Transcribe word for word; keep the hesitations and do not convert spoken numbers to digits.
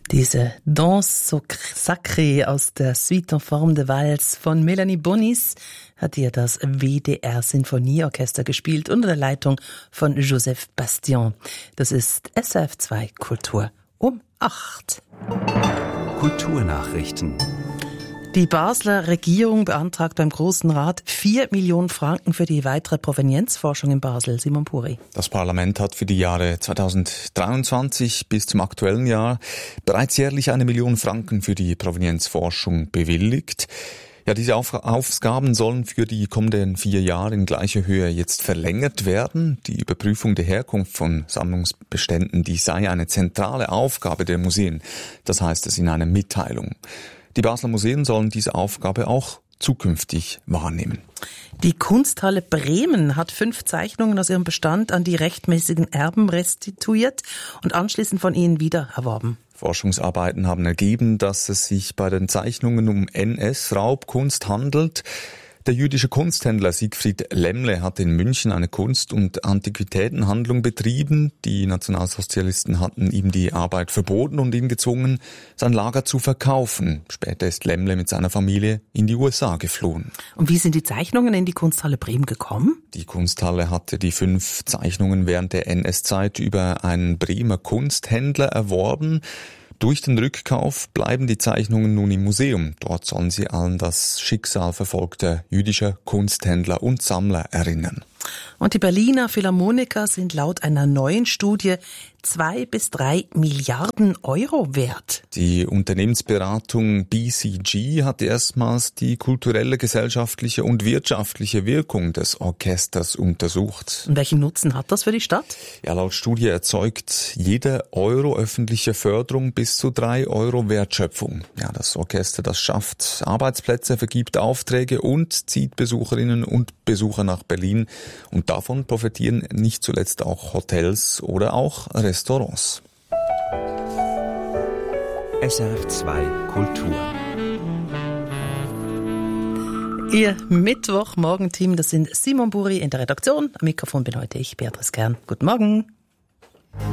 Diese Danse Sacrée aus der Suite en forme de Valse von Melanie Bonis hat hier das W D R Sinfonieorchester gespielt unter der Leitung von Joseph Bastian. Das ist S R F zwei Kultur um acht. Kulturnachrichten. Die Basler Regierung beantragt beim Großen Rat vier Millionen Franken für die weitere Provenienzforschung in Basel. Simon Puri. Das Parlament hat für die Jahre zweitausenddreiundzwanzig bis zum aktuellen Jahr bereits jährlich eine Million Franken für die Provenienzforschung bewilligt. Ja, diese Auf- Aufgaben sollen für die kommenden vier Jahre in gleicher Höhe jetzt verlängert werden. Die Überprüfung der Herkunft von Sammlungsbeständen, die sei eine zentrale Aufgabe der Museen. Das heißt es in einer Mitteilung. Die Basler Museen sollen diese Aufgabe auch zukünftig wahrnehmen. Die Kunsthalle Bremen hat fünf Zeichnungen aus ihrem Bestand an die rechtmäßigen Erben restituiert und anschließend von ihnen wieder erworben. Forschungsarbeiten haben ergeben, dass es sich bei den Zeichnungen um N S-Raubkunst handelt. Der jüdische Kunsthändler Siegfried Lemmle hat in München eine Kunst- und Antiquitätenhandlung betrieben. Die Nationalsozialisten hatten ihm die Arbeit verboten und ihn gezwungen, sein Lager zu verkaufen. Später ist Lemmle mit seiner Familie in die U S A geflohen. Und wie sind die Zeichnungen in die Kunsthalle Bremen gekommen? Die Kunsthalle hatte die fünf Zeichnungen während der N S-Zeit über einen Bremer Kunsthändler erworben. Durch den Rückkauf bleiben die Zeichnungen nun im Museum. Dort sollen sie an das Schicksal verfolgter jüdischer Kunsthändler und Sammler erinnern. Und die Berliner Philharmoniker sind laut einer neuen Studie zwei bis drei Milliarden Euro wert. Die Unternehmensberatung B C G hat erstmals die kulturelle, gesellschaftliche und wirtschaftliche Wirkung des Orchesters untersucht. Und welchen Nutzen hat das für die Stadt? Ja, laut Studie erzeugt jeder Euro öffentliche Förderung bis zu drei Euro Wertschöpfung. Ja, das Orchester, das schafft Arbeitsplätze, vergibt Aufträge und zieht Besucherinnen und Besucher nach Berlin. Und davon profitieren nicht zuletzt auch Hotels oder auch Restaurants. S R F zwei Kultur. Ihr Mittwochmorgenteam, das sind Simon Buri in der Redaktion. Am Mikrofon bin heute ich, Beatrice Kern. Guten Morgen.